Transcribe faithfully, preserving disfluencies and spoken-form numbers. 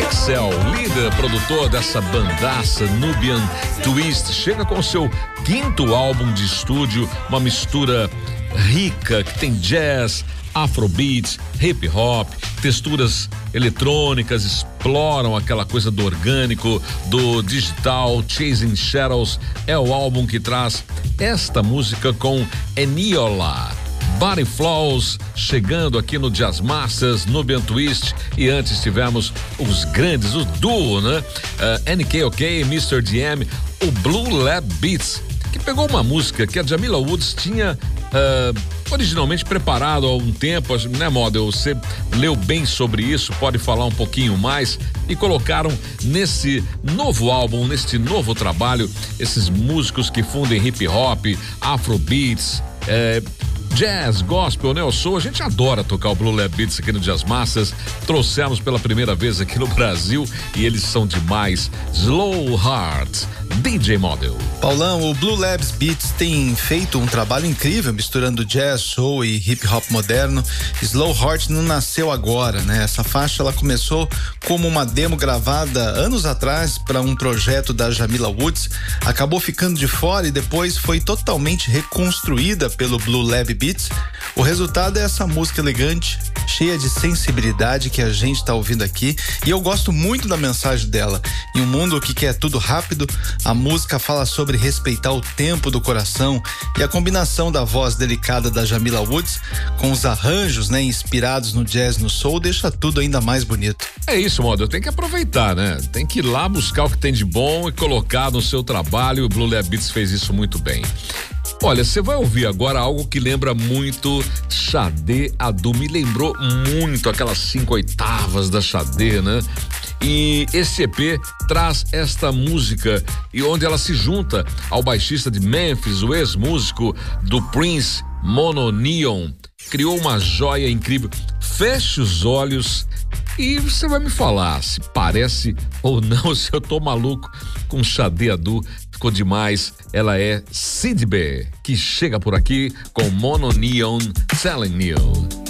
Excel, líder produtor dessa bandaça Nubian Twist, chega com seu quinto álbum de estúdio, uma mistura rica que tem jazz, afrobeat, hip hop, texturas eletrônicas, exploram aquela coisa do orgânico, do digital. Chasing Shadows é o álbum que traz esta música com Eniola. Body Flows chegando aqui no Jazz Masters, Nubian Twist, e antes tivemos os grandes, o duo, né? Uh, N K O K, mister D M, o Blue Lab Beats, que pegou uma música que a Jamila Woods tinha uh, originalmente preparado há um tempo, né, Model? Você leu bem sobre isso, pode falar um pouquinho mais, e colocaram nesse novo álbum, neste novo trabalho, esses músicos que fundem hip hop, afrobeats, eh, jazz, gospel, neo soul. A gente adora tocar o Blue Lab Beats aqui no Jazz Masters. Trouxemos pela primeira vez aqui no Brasil e eles são demais. Slow Heart, D J Model. Paulão, o Blue Labs Beats tem feito um trabalho incrível misturando jazz, soul e hip hop moderno. Slow Heart não nasceu agora, né? Essa faixa ela começou como uma demo gravada anos atrás para um projeto da Jamila Woods, acabou ficando de fora e depois foi totalmente reconstruída pelo Blue Lab Beats. O resultado é essa música elegante, cheia de sensibilidade que a gente tá ouvindo aqui, e eu gosto muito da mensagem dela. Em um mundo que quer tudo rápido, a música fala sobre respeitar o tempo do coração, e a combinação da voz delicada da Jamila Woods com os arranjos, né, inspirados no jazz, no soul, deixa tudo ainda mais bonito. É isso, Model, tem que aproveitar, né? Tem que ir lá buscar o que tem de bom e colocar no seu trabalho. O Blue Lab Beats fez isso muito bem. Olha, você vai ouvir agora algo que lembra muito Sade Adu, me lembrou muito aquelas cinco oitavas da Sade, né? E esse E P traz esta música e onde ela se junta ao baixista de Memphis, o ex-músico do Prince, Mono Neon. Criou uma joia incrível. Feche os olhos e você vai me falar se parece ou não, se eu tô maluco com Sade Adu. Ficou demais. Ela é Sid B, que chega por aqui com Mono Neon, Telling You.